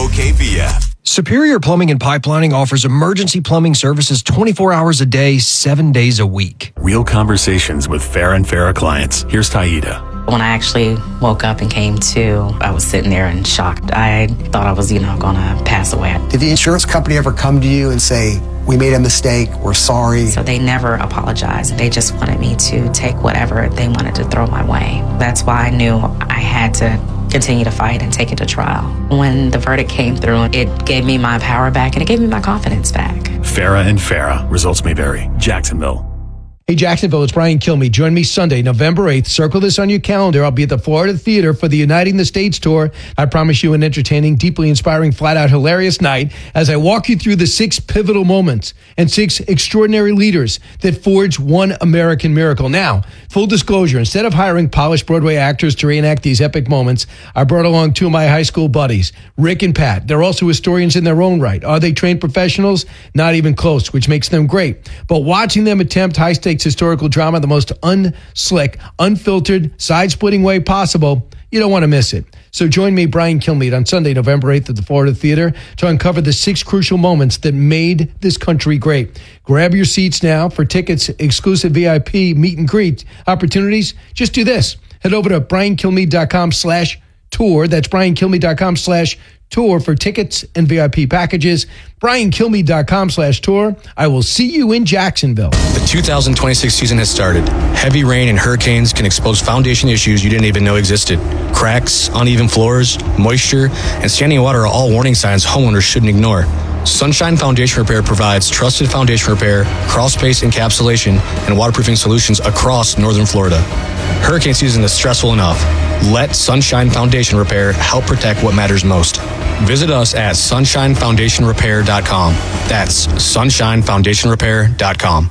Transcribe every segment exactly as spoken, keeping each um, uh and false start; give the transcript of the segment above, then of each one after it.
O K V app. Superior Plumbing and Pipelining offers emergency plumbing services twenty-four hours a day, seven days a week. Real conversations with Farah and Farah clients. Here's Taida. When I actually woke up and came to, I was sitting there in shock. I thought I was, you know, going to pass away. Did the insurance company ever come to you and say, we made a mistake, we're sorry? So they never apologized. They just wanted me to take whatever they wanted to throw my way. That's why I knew I had to continue to fight and take it to trial. When the verdict came through, it gave me my power back and it gave me my confidence back. Farah and Farah. Results may vary. Jacksonville. Hey, Jacksonville, it's Brian Kilmeade. Join me Sunday, November eighth. Circle this on your calendar. I'll be at the Florida Theater for the Uniting the States tour. I promise you an entertaining, deeply inspiring, flat-out hilarious night as I walk you through the six pivotal moments and six extraordinary leaders that forged one American miracle. Now, full disclosure, instead of hiring polished Broadway actors to reenact these epic moments, I brought along two of my high school buddies, Rick and Pat. They're also historians in their own right. Are they trained professionals? Not even close, which makes them great. But watching them attempt high-stakes historical drama the most unslick, unfiltered, side-splitting way possible, you don't want to miss it. So join me, Brian Kilmeade, on Sunday, November eighth at the Florida Theater to uncover the six crucial moments that made this country great. Grab your seats now. For tickets, exclusive V I P meet and greet opportunities, just do this. Head over to briankilmeade.com slash tour. That's briankilmeade.com slash tour for tickets and V I P packages. briankilmeade.com slash tour. I will see you in Jacksonville. The two thousand twenty-six season has started. Heavy rain and hurricanes can expose foundation issues you didn't even know existed. Cracks, uneven floors, moisture, and standing water are all warning signs homeowners shouldn't ignore. Sunshine Foundation Repair provides trusted foundation repair, crawl space encapsulation, and waterproofing solutions across northern Florida. Hurricane season is stressful enough. Let Sunshine Foundation Repair help protect what matters most. Visit us at sunshine foundation repair dot com. That's sunshine foundation repair dot com.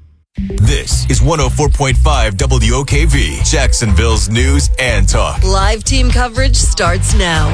This is one oh four point five W O K V, Jacksonville's news and talk. Live team coverage starts now.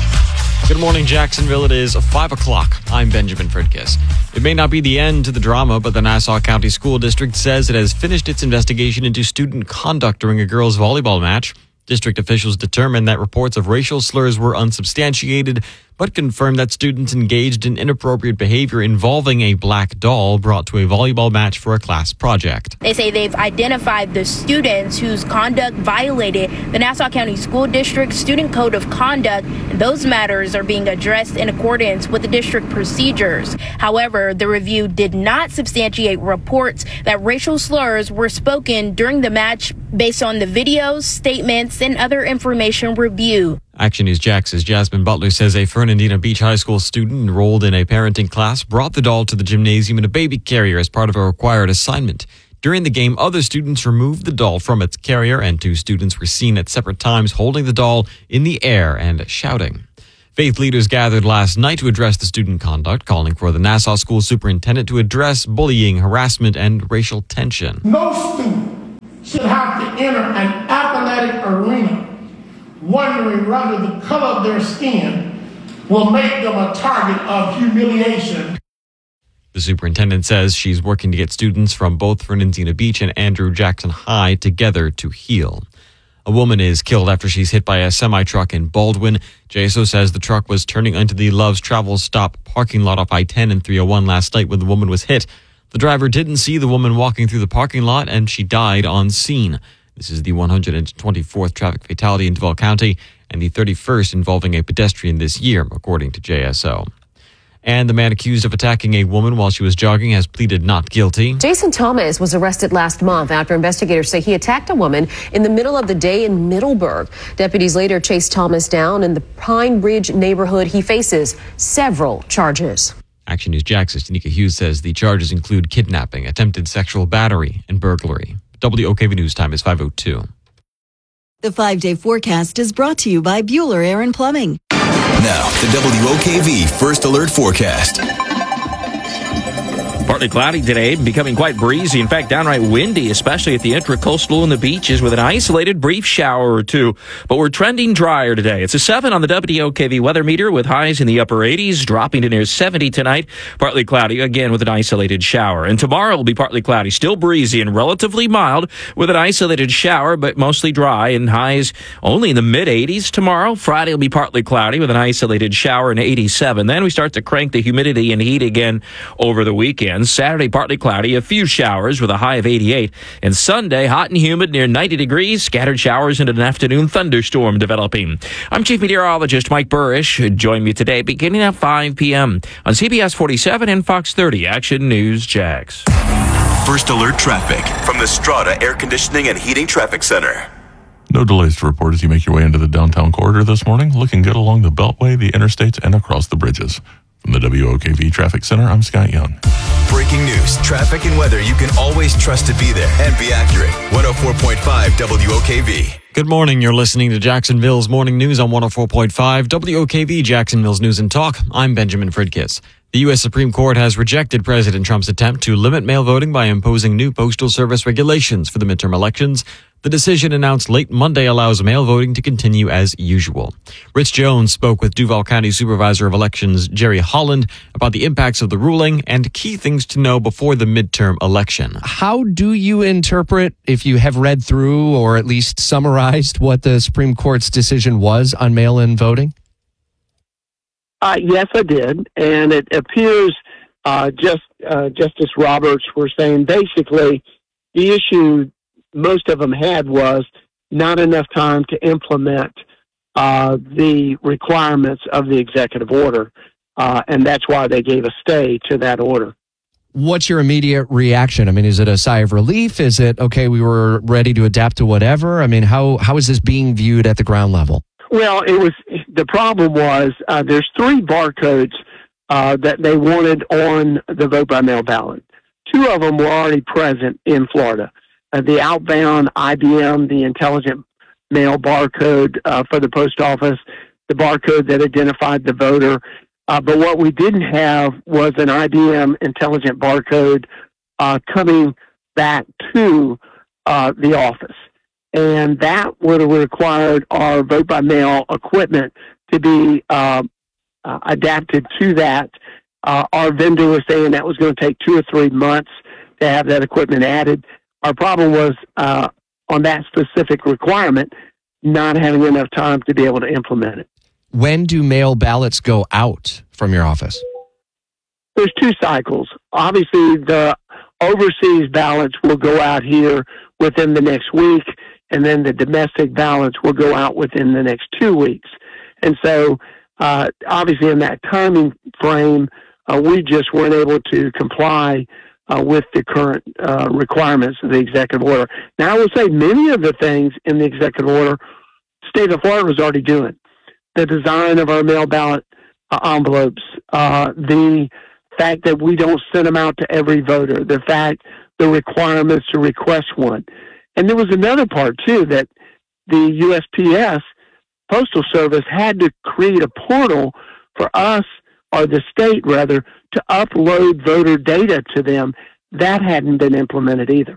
Good morning, Jacksonville. It is five o'clock. I'm Benjamin Fridkiss. It may not be the end to the drama, but the Nassau County School District says it has finished its investigation into student conduct during a girls' volleyball match. District officials determined that reports of racial slurs were unsubstantiated, but confirmed that students engaged in inappropriate behavior involving a black doll brought to a volleyball match for a class project. They say they've identified the students whose conduct violated the Nassau County School District Student Code of Conduct, and those matters are being addressed in accordance with the district procedures. However, the review did not substantiate reports that racial slurs were spoken during the match based on the videos, statements, and other information reviewed. Action News Jax's Jasmine Butler says a Fernandina Beach High School student enrolled in a parenting class brought the doll to the gymnasium in a baby carrier as part of a required assignment. During the game, other students removed the doll from its carrier, and two students were seen at separate times holding the doll in the air and shouting. Faith leaders gathered last night to address the student conduct, calling for the Nassau school superintendent to address bullying, harassment, and racial tension. No student should have to enter an athletic arena wondering whether the color of their skin will make them a target of humiliation. The superintendent says she's working to get students from both Fernandina Beach and Andrew Jackson High together to heal. A woman is killed after she's hit by a semi-truck in Baldwin. J S O says the truck was turning into the Love's Travel Stop parking lot off I ten and three oh one last night when the woman was hit. The driver didn't see the woman walking through the parking lot, and she died on scene. This is the one hundred twenty-fourth traffic fatality in Duval County and the thirty-first involving a pedestrian this year, according to J S O. And the man accused of attacking a woman while she was jogging has pleaded not guilty. Jason Thomas was arrested last month after investigators say he attacked a woman in the middle of the day in Middleburg. Deputies later chased Thomas down in the Pine Ridge neighborhood. He faces several charges. Action News Jax's Tanika Hughes says the charges include kidnapping, attempted sexual battery, and burglary. W O K V News time is five oh two. The five-day forecast is brought to you by Bueller Air and Plumbing. Now, the W O K V First Alert Forecast. Partly partly cloudy today, becoming quite breezy. In fact, downright windy, especially at the intracoastal and the beaches with an isolated brief shower or two. But we're trending drier today. It's a seven on the W O K V weather meter with highs in the upper eighties, dropping to near seventy tonight. Partly cloudy, again with an isolated shower. And tomorrow will be partly cloudy, still breezy and relatively mild with an isolated shower, but mostly dry and highs only in the mid eighties tomorrow. Friday will be partly cloudy with an isolated shower in eighty-seven. Then we start to crank the humidity and heat again over the weekend. Saturday, partly cloudy, a few showers with a high of eighty-eight. And Sunday, hot and humid near ninety degrees, scattered showers and an afternoon thunderstorm developing. I'm Chief Meteorologist Mike Burrish. Join me today beginning at five p.m. on C B S forty-seven and Fox thirty Action News Jax. First alert traffic from the Strata Air Conditioning and Heating Traffic Center. No delays to report as you make your way into the downtown corridor this morning. Looking good along the Beltway, the interstates, and across the bridges. From the W O K V Traffic Center, I'm Scott Young. Breaking news, traffic, and weather you can always trust to be there and be accurate. one oh four point five W O K V. Good morning. You're listening to Jacksonville's Morning News on one oh four point five W O K V, Jacksonville's News and Talk. I'm Benjamin Fridkiss. The U S Supreme Court has rejected President Trump's attempt to limit mail voting by imposing new Postal Service regulations for the midterm elections. The decision announced late Monday allows mail voting to continue as usual. Rich Jones spoke with Duval County Supervisor of Elections Jerry Holland about the impacts of the ruling and key things to know before the midterm election. How do you interpret, if you have read through or at least summarized what the Supreme Court's decision was on mail-in voting? Uh, yes, I did. And it appears uh, just uh, Justice Roberts were saying basically the issue most of them had was not enough time to implement uh, the requirements of the executive order. Uh, and that's why they gave a stay to that order. What's your immediate reaction? I mean, is it a sigh of relief? Is it, okay, we were ready to adapt to whatever? I mean, how how is this being viewed at the ground level? Well, it was, the problem was uh, there's three barcodes uh, that they wanted on the vote by mail ballot. Two of them were already present in Florida. Uh, the outbound I B M, the intelligent mail barcode uh, for the post office, the barcode that identified the voter. Uh, but what we didn't have was an I B M intelligent barcode uh, coming back to uh, the office. And that would have required our vote by mail equipment to be uh, uh, adapted to that. Uh, our vendor was saying that was going to take two or three months to have that equipment added. Our problem was uh, on that specific requirement, not having enough time to be able to implement it. When do mail ballots go out from your office? There's two cycles. Obviously, the overseas ballots will go out here within the next week, and then the domestic ballots will go out within the next two weeks. And so, uh, obviously, in that timing frame, uh, we just weren't able to comply uh, with the current uh, requirements of the executive order. Now, I will say many of the things in the executive order, state of Florida was already doing. The design of our mail ballot uh, envelopes, uh, the fact that we don't send them out to every voter, the fact, the requirements to request one. And there was another part, too, that the U S P S, Postal Service, had to create a portal for us, or the state, rather, to upload voter data to them. That hadn't been implemented either.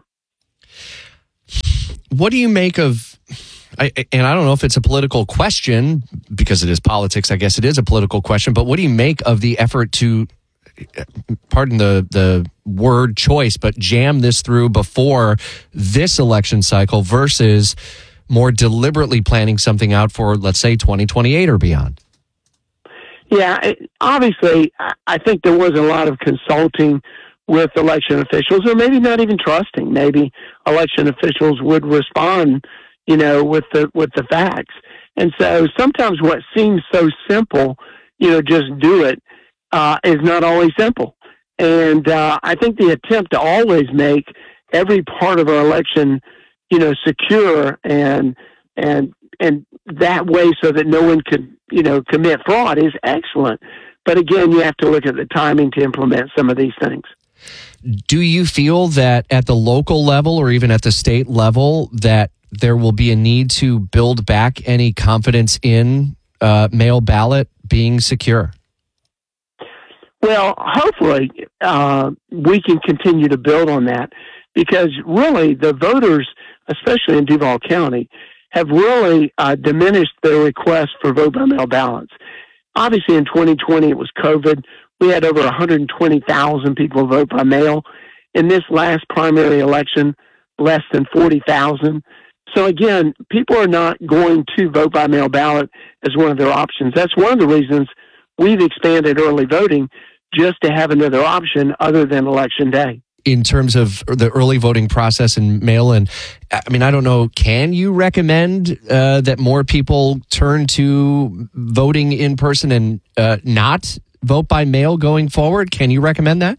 What do you make of, I, and I don't know if it's a political question, because it is politics, I guess it is a political question, but what do you make of the effort to, pardon the, the word choice, but jam this through before this election cycle versus more deliberately planning something out for, let's say, twenty twenty-eight or beyond? Yeah, it, obviously, I think there was a lot of consulting with election officials, or maybe not even trusting. Maybe election officials would respond, you know, with the with the facts. And so sometimes what seems so simple, you know, just do it, uh, is not always simple. And uh, I think the attempt to always make every part of our election, you know, secure and and and that way so that no one could, you know, commit fraud is excellent. But again, you have to look at the timing to implement some of these things. Do you feel that at the local level or even at the state level that there will be a need to build back any confidence in uh, mail ballot being secure? Well, hopefully, uh, we can continue to build on that because really the voters, especially in Duval County, have really uh, diminished their request for vote-by-mail ballots. Obviously, in twenty twenty, it was COVID. We had over one hundred twenty thousand people vote by mail. In this last primary election, less than forty thousand. So again, people are not going to vote by mail ballot as one of their options. That's one of the reasons we've expanded early voting, just to have another option other than Election Day. In terms of the early voting process and mail-in, I mean, I don't know, can you recommend uh, that more people turn to voting in person and uh, not vote by mail going forward? Can you recommend that?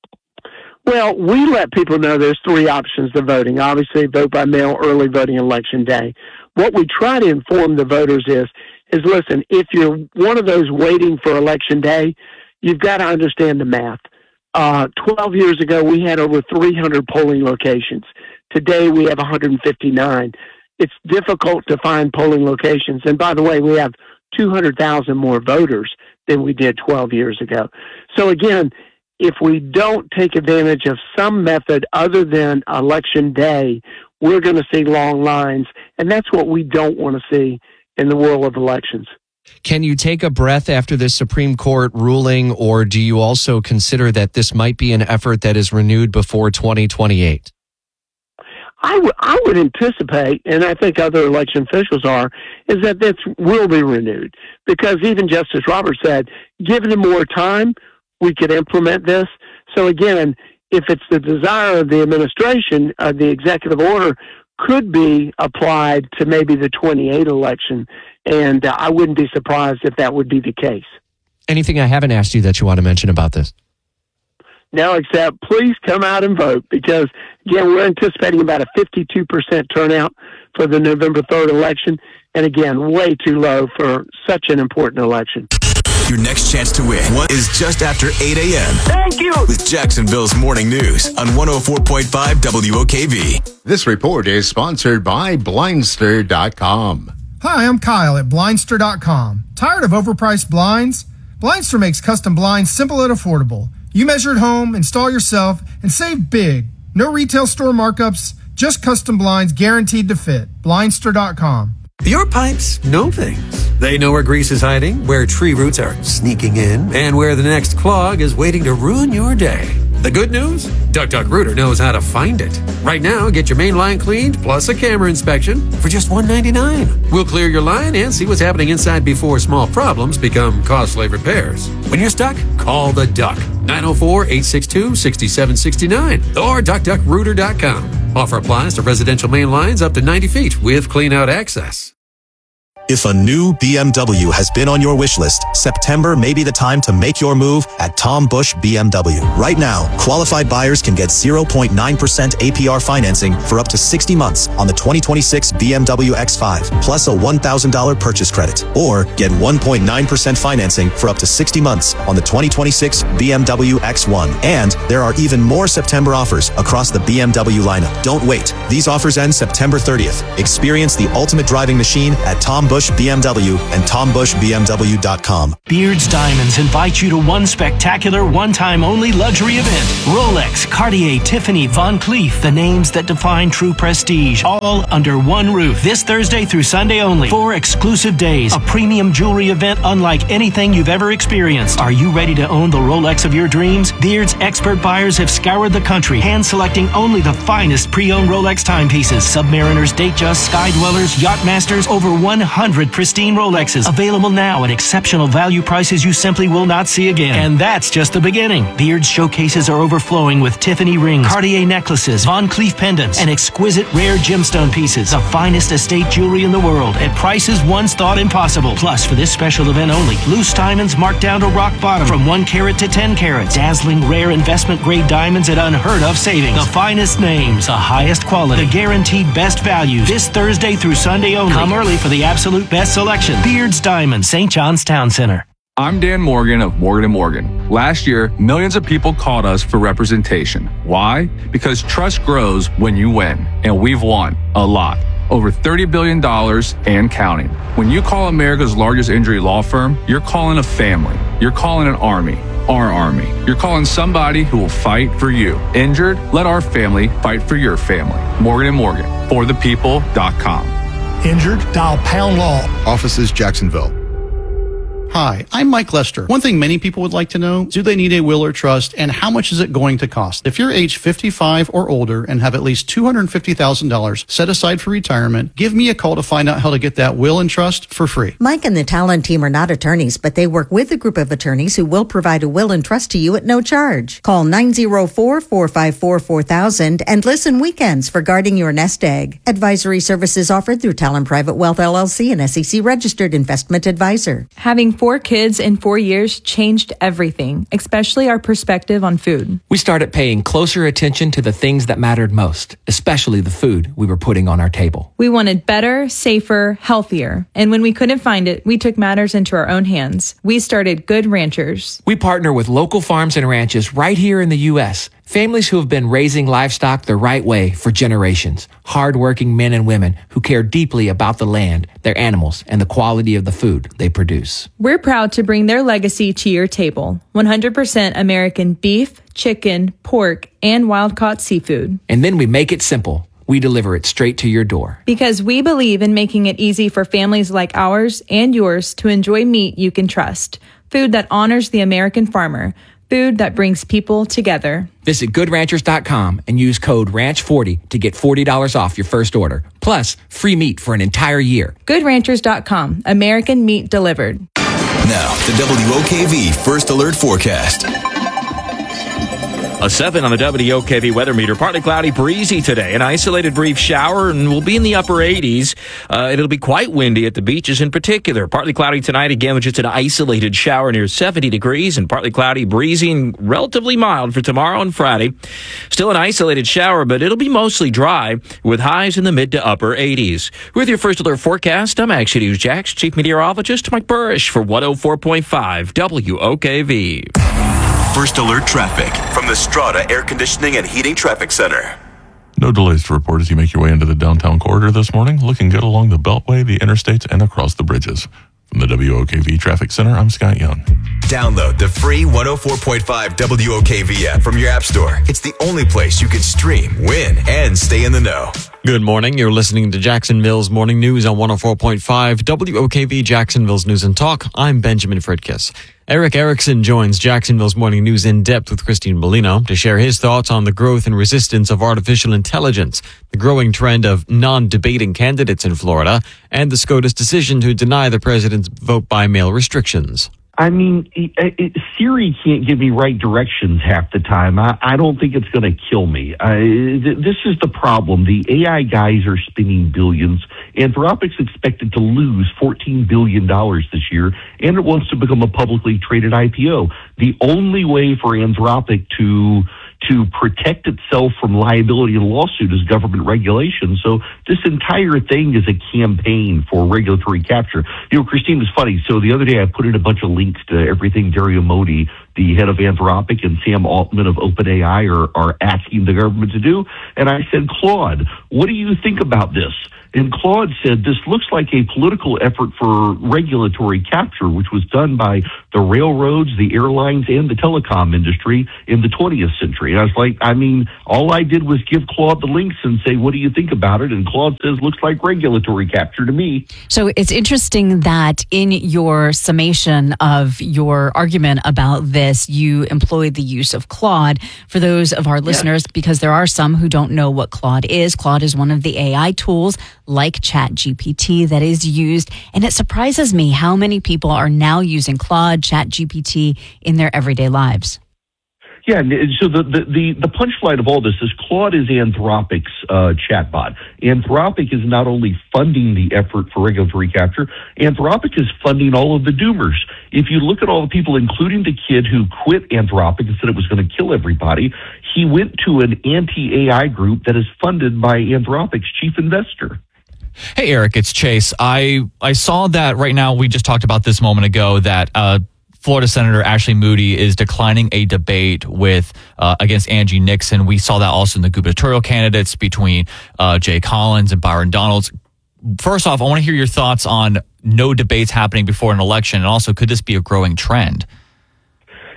Well, we let people know there's three options to voting. Obviously, vote by mail, early voting, Election Day. What we try to inform the voters is, is listen, if you're one of those waiting for Election Day, you've got to understand the math. Uh, twelve years ago, we had over three hundred polling locations. Today, we have one hundred fifty-nine. It's difficult to find polling locations. And by the way, we have two hundred thousand more voters than we did twelve years ago. So again, if we don't take advantage of some method other than Election Day, we're going to see long lines. And that's what we don't want to see in the world of elections. Can you take a breath after this Supreme Court ruling, or do you also consider that this might be an effort that is renewed before twenty twenty-eight? I, w- I would anticipate, and I think other election officials are, is that this will be renewed. Because even Justice Roberts said, given them more time, we could implement this. So again, if it's the desire of the administration, uh, the executive order could be applied to maybe the twenty-eight election. And uh, I wouldn't be surprised if that would be the case. Anything I haven't asked you that you want to mention about this? No, except please come out and vote because, again, we're anticipating about a fifty-two percent turnout for the November third election. And again, way too low for such an important election. Your next chance to win is just after eight a.m. Thank you. With Jacksonville's Morning News on one oh four point five W O K V. This report is sponsored by Blindster dot com. Hi, I'm Kyle at Blindster dot com. Tired of overpriced blinds? Blindster makes custom blinds simple and affordable. You measure at home, install yourself, and save big. No retail store markups, just custom blinds guaranteed to fit. Blindster dot com. Your pipes know things. They know where grease is hiding, where tree roots are sneaking in, and where the next clog is waiting to ruin your day. The good news? Duck Duck Rooter knows how to find it. Right now, get your main line cleaned plus a camera inspection for just one dollar and ninety-nine cents. We'll clear your line and see what's happening inside before small problems become costly repairs. When you're stuck, call the Duck. nine oh four, eight six two, six seven six nine or duck duck rooter dot com. Offer applies to residential main lines up to ninety feet with clean-out access. If a new B M W has been on your wish list, September may be the time to make your move at Tom Busch B M W. Right now, qualified buyers can get zero point nine percent A P R financing for up to sixty months on the twenty twenty-six B M W X five, plus a one thousand dollars purchase credit. Or get one point nine percent financing for up to sixty months on the twenty twenty-six B M W X one. And there are even more September offers across the B M W lineup. Don't wait. These offers end September thirtieth. Experience the ultimate driving machine at Tom Busch B M W and tom busch b m w dot com. Beards Diamonds invite you to one spectacular, one-time only luxury event. Rolex, Cartier, Tiffany, Van Cleef, the names that define true prestige, all under one roof. This Thursday through Sunday only. Four exclusive days. A premium jewelry event unlike anything you've ever experienced. Are you ready to own the Rolex of your dreams? Beard's expert buyers have scoured the country, hand-selecting only the finest pre-owned Rolex timepieces. Submariners, Datejust, Sky Dwellers, Yachtmasters, over one hundred pristine Rolexes available now at exceptional value prices you simply will not see again. And that's just the beginning. Beard's showcases are overflowing with Tiffany rings, Cartier necklaces, Van Cleef pendants, and exquisite rare gemstone pieces. The finest estate jewelry in the world at prices once thought impossible. Plus, for this special event only, loose diamonds marked down to rock bottom from one carat to ten carats. Dazzling rare investment grade diamonds at unheard of savings. The finest names, the highest quality, the guaranteed best values. This Thursday through Sunday only. Come early for the absolute best selection. Beards Diamond, Saint John's Town Center. I'm Dan Morgan of Morgan and Morgan. Last year, millions of people called us for representation. Why? Because trust grows when you win, and we've won a lot. Over thirty billion dollars and counting. When you call America's largest injury law firm, you're calling a family. You're calling an army. our army. You're calling somebody who will fight for you. Injured? Let our family fight for your family. Morgan and Morgan, for the people dot com. Injured? Dial pound law. Offices, Jacksonville. Hi, I'm Mike Lester. One thing many people would like to know, do they need a will or trust, and how much is it going to cost? If you're age fifty-five or older and have at least two hundred fifty thousand dollars set aside for retirement, give me a call to find out how to get that will and trust for free. Mike and the Talon team are not attorneys, but they work with a group of attorneys who will provide a will and trust to you at no charge. Call nine oh four, four five four, four thousand and listen weekends for guarding your nest egg. Advisory services offered through Talon Private Wealth L L C, an S E C registered investment advisor. Having four kids in four years changed everything, especially our perspective on food. We started paying closer attention to the things that mattered most, especially the food we were putting on our table. We wanted better, safer, healthier. And when we couldn't find it, we took matters into our own hands. We started Good Ranchers. We partner with local farms and ranches right here in the U S, families who have been raising livestock the right way for generations. Hardworking men and women who care deeply about the land, their animals, and the quality of the food they produce. We're proud to bring their legacy to your table. one hundred percent American beef, chicken, pork, and wild-caught seafood. And then we make it simple. We deliver it straight to your door. Because we believe in making it easy for families like ours and yours to enjoy meat you can trust. Food that honors the American farmer. Food that brings people together. Visit good ranchers dot com and use code ranch forty to get forty dollars off your first order. Plus, free meat for an entire year. good ranchers dot com. American meat delivered. Now, the W O K V First Alert Forecast. A seven on the W O K V weather meter. Partly cloudy, breezy today. An isolated brief shower, and we'll be in the upper eighties. Uh, it'll be quite windy at the beaches in particular. Partly cloudy tonight, again, with just an isolated shower near seventy degrees, and partly cloudy, breezy, and relatively mild for tomorrow and Friday. Still an isolated shower, but it'll be mostly dry, with highs in the mid to upper eighties. With your First Alert forecast, I'm Action News Jax Chief Meteorologist Mike Burrish for one oh four point five W O K V. First Alert traffic from the Strata Air Conditioning and Heating Traffic Center. No delays to report as you make your way into the downtown corridor this morning. Looking good along the Beltway, the interstates, and across the bridges. From the W O K V Traffic Center, I'm Scott Young. Download the free one oh four point five W O K V app from your app store. It's the only place you can stream, win, and stay in the know. Good morning. You're listening to Jacksonville's Morning News on one oh four point five W O K V, Jacksonville's News and Talk. I'm Benjamin Fritkiss. Eric Erickson joins Jacksonville's Morning News in depth with Christine Bellino to share his thoughts on the growth and resistance of artificial intelligence, the growing trend of non-debating candidates in Florida, and the SCOTUS decision to deny the president's vote-by-mail restrictions. I mean, it, it, Siri can't give me right directions half the time. I, I don't think it's going to kill me. I, th- this is the problem. The A I guys are spending billions. Anthropic's expected to lose fourteen billion dollars this year, and it wants to become a publicly traded I P O. The only way for Anthropic to to protect itself from liability and lawsuit is government regulation. So this entire thing is a campaign for regulatory capture. You know, Christine, it's funny. So the other day I put in a bunch of links to everything Dario Modi, the head of Anthropic, and Sam Altman of OpenAI are, are asking the government to do. And I said, Claude, what do you think about this? And Claude said, this looks like a political effort for regulatory capture, which was done by the railroads, the airlines, and the telecom industry in the twentieth century. And I was like, I mean, all I did was give Claude the links and say, what do you think about it? And Claude says, looks like regulatory capture to me. So it's interesting that in your summation of your argument about this, you employed the use of Claude. For those of our listeners, yes, because there are some who don't know what Claude is, Claude is one of the A I tools like ChatGPT that is used. And it surprises me how many people are now using Claude, ChatGPT in their everyday lives. Yeah, so the, the, the, the punchline of all this is Claude is Anthropic's uh, chatbot. Anthropic is not only funding the effort for regulatory capture, Anthropic is funding all of the doomers. If you look at all the people, including the kid who quit Anthropic and said it was going to kill everybody, he went to an anti-A I group that is funded by Anthropic's chief investor. Hey, Eric, it's Chase. I, I saw that right now, we just talked about this moment ago, that uh, Florida Senator Ashley Moody is declining a debate with uh, against Angie Nixon. We saw that also in the gubernatorial candidates between uh, Jay Collins and Byron Donalds. First off, I want to hear your thoughts on no debates happening before an election, and also could this be a growing trend?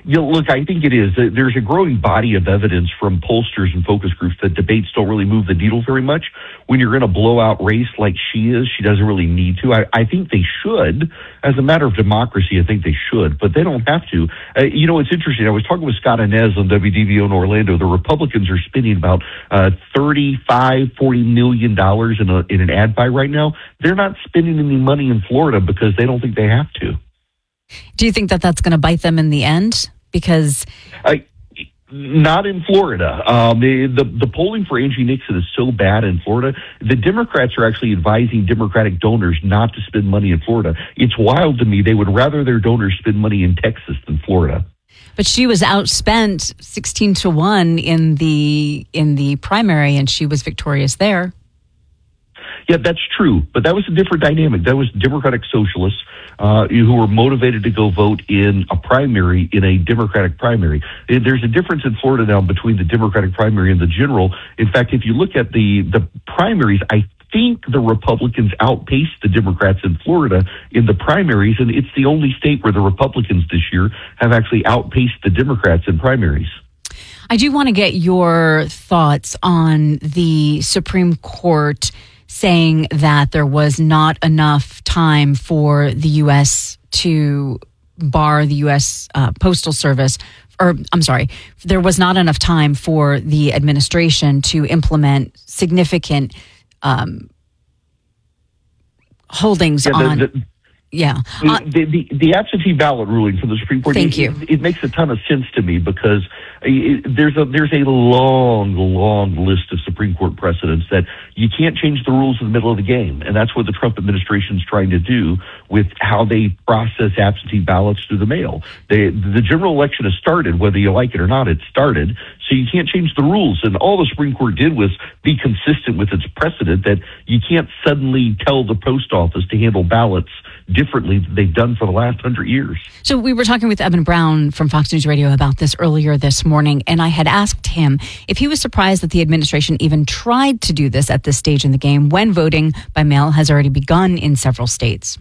You know, look, I think it is. There's a growing body of evidence from pollsters and focus groups that debates don't really move the needle very much. When you're in a blowout race like she is, she doesn't really need to. I, I think they should. As a matter of democracy, I think they should, but they don't have to. Uh, you know, it's interesting. I was talking with Scott Inez on W D V O in Orlando. The Republicans are spending about uh, thirty-five, forty million dollars in, a, in an ad buy right now. They're not spending any money in Florida because they don't think they have to. Do you think that that's going to bite them in the end? Because I, not in Florida. Um, the, the the polling for Angie Nixon is so bad in Florida. The Democrats are actually advising Democratic donors not to spend money in Florida. It's wild to me. They would rather their donors spend money in Texas than Florida. But she was outspent sixteen to one in the in the primary, and she was victorious there. Yeah, that's true. But that was a different dynamic. That was Democratic socialists uh, who were motivated to go vote in a primary, in a Democratic primary. There's a difference in Florida now between the Democratic primary and the general. In fact, if you look at the, the primaries, I think the Republicans outpaced the Democrats in Florida in the primaries, and it's the only state where the Republicans this year have actually outpaced the Democrats in primaries. I do want to get your thoughts on the Supreme Court saying that there was not enough time for the U S to bar the U S uh, Postal Service, or I'm sorry, there was not enough time for the administration to implement significant um, holdings yeah, the, on. The, yeah. Uh, the, the, the absentee ballot ruling from the Supreme Court, Thank it, you. It, it makes a ton of sense to me because it, there's a there's a long, long list of Supreme Court precedents that you can't change the rules in the middle of the game. And that's what the Trump administration is trying to do with how they process absentee ballots through the mail. They, the general election has started, whether you like it or not, it started. So you can't change the rules. And all the Supreme Court did was be consistent with its precedent that you can't suddenly tell the post office to handle ballots differently than they've done for the last hundred years. So we were talking with Evan Brown from Fox News Radio about this earlier this morning, and I had asked him if he was surprised that the administration even tried to do this at this stage in the game when voting by mail has already begun in several states.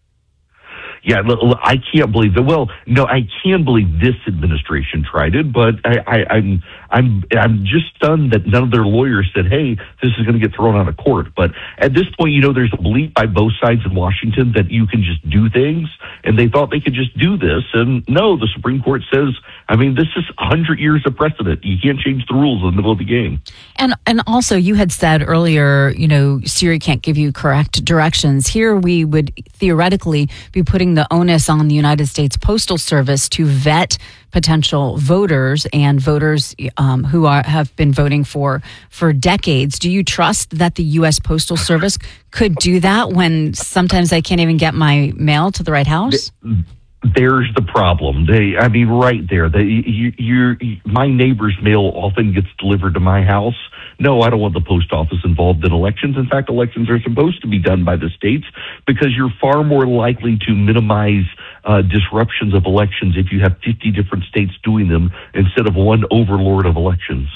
Yeah, I can't believe that. Well, no, I can believe this administration tried it, but I, I, I'm I'm I'm just stunned that none of their lawyers said, "Hey, this is going to get thrown out of court." But at this point, you know, there's a belief by both sides in Washington that you can just do things, and they thought they could just do this. And no, the Supreme Court says, I mean, this is a hundred years of precedent. You can't change the rules in the middle of the game. And and also, you had said earlier, you know, Siri can't give you correct directions. Here, we would theoretically be putting the onus on the United States Postal Service to vet potential voters and voters um, who are, have been voting for for decades. Do you trust that the U S Postal Service could do that when sometimes I can't even get my mail to the right house? There's the problem. They, I mean, right there. They, you, you, my neighbor's mail often gets delivered to my house. No, I don't want the post office involved in elections. In fact, elections are supposed to be done by the states because you're far more likely to minimize uh, disruptions of elections if you have fifty different states doing them instead of one overlord of elections.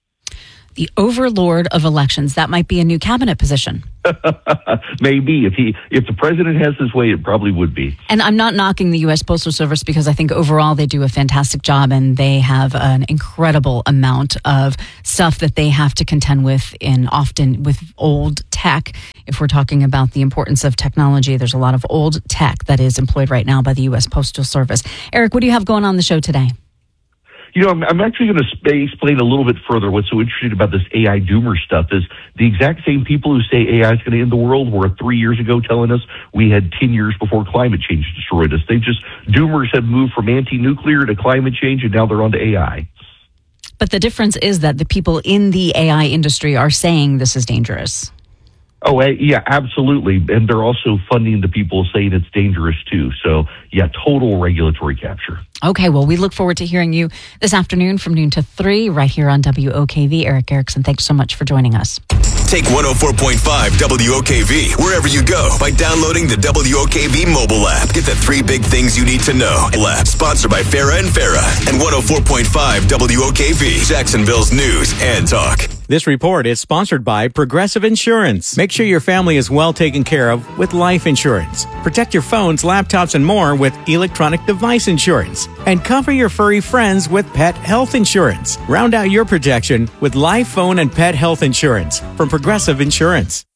The overlord of elections. That might be a new cabinet position. Maybe. If he, if the president has his way, it probably would be. And I'm not knocking the U S Postal Service because I think overall they do a fantastic job and they have an incredible amount of stuff that they have to contend with in often with old tech. If we're talking about the importance of technology, there's a lot of old tech that is employed right now by the U S Postal Service. Eric, what do you have going on the show today? You know, I'm, I'm actually going to explain a little bit further. What's so interesting about this A I doomer stuff is the exact same people who say A I is going to end the world were three years ago telling us we had ten years before climate change destroyed us. They just, doomers have moved from anti-nuclear to climate change, and now they're on to A I. But the difference is that the people in the A I industry are saying this is dangerous. Oh, yeah, absolutely. And they're also funding the people saying it's dangerous, too. So, yeah, total regulatory capture. Okay, well, we look forward to hearing you this afternoon from noon to three right here on W O K V. Eric Erickson, thanks so much for joining us. Take one oh four point five W O K V wherever you go by downloading the W O K V mobile app. Get the three big things you need to know. App sponsored by Farah and Farah and one oh four point five W O K V, Jacksonville's news and talk. This report is sponsored by Progressive Insurance. Make sure your family is well taken care of with life insurance. Protect your phones, laptops, and more with electronic device insurance. And cover your furry friends with pet health insurance. Round out your protection with life, phone, and pet health insurance from Progressive Insurance.